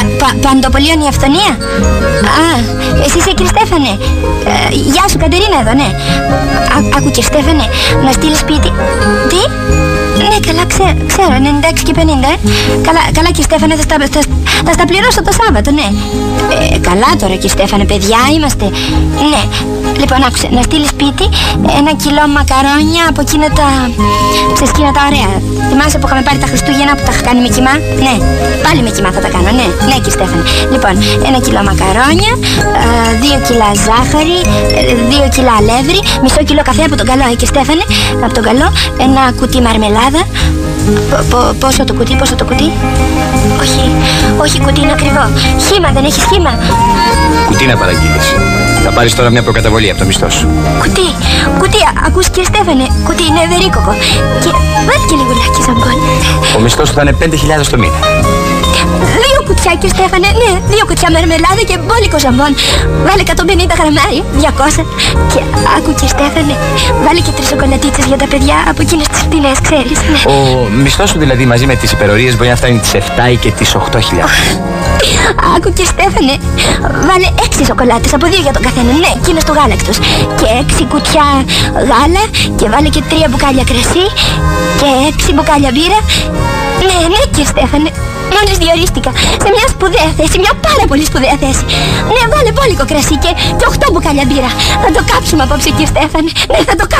Παντοπολίων η αυθονία. Α, εσύ είσαι κύριε Στέφανε. Γεια σου Κατερίνα εδώ, ναι. Άκου κύριε Στέφανε, να στείλει σπίτι. Τι? Ναι, καλά, ξέρω, 96 και 50, Καλά κύριε Στέφανε, θα στα πληρώσω το Σάββατο, ναι. Καλά τώρα κύριε Στέφανε, παιδιά είμαστε. Ναι, λοιπόν άκουσε, να στείλει σπίτι 1 κιλό μακαρόνια από εκείνα τα ψεσκίνα τα ωραία. Θυμάσαι που είχαμε πάρει τα Χριστούγεννα που τα είχα κάνει με κιμά? Ναι, πάλι με κιμά θα τα κάνω, ναι, κύριε Στέφανε. Λοιπόν, 1 κιλό μακαρόνια, 2 κιλά ζάχαρη, 2 κιλά αλεύρι, μισό κιλό καφέ από τον καλό, κύριε Στέφανε, από τον καλό, ένα κουτί μαρμελάδα. Πόσο το κουτί? Όχι, κουτί είναι ακριβό. Χύμα, δεν έχεις χύμα? Κουτί να παραγγείλεις. Θα πάρεις τώρα μια προκαταβολή από το μισθό σου. Κουτί, ακούς κύριε Στέφανε, κουτί είναι ευερίκοκο. Και βάλει και λιγουλάκι ζαμπόν. Ο μισθός σου θα είναι 5.000 το μήνα. 2 κουτιά κύριε Στέφανε, ναι, 2 κουτιά μαρμελάδα και μπόλικο ζαμπόν. Βάλε 150 γραμμάρια, 200. Και άκου κύριε Στέφανε, βάλε και 3 σοκολατίτσες για τα παιδιά από εκείνες τις φτηνές, ξέρεις. Ο μισθός σου δηλαδή μαζί με τις υπερορίες μπορεί να φτάνει τις 7 ή και τις 8.000. Άκου κύριε Στέφανε, βάλε 6 σοκολάτες από 2 για τον καθένα, ναι, εκείνες του γάλακτος. Και 6 κουτιά γάλα και βάλε και 3 μπουκάλια κρασί και 6 μπουκάλια μπύρα. Ναι, κύριε Στέφανε, μόλις διορίστηκα σε μια σπουδαία θέση, μια πάρα πολύ σπουδαία θέση. Ναι, βάλε μπόλικο κρασί και 8 μπουκάλια μπύρα. Θα το κάψουμε απόψε κύριε Στέφανε. Ναι, θα το κάψουμε.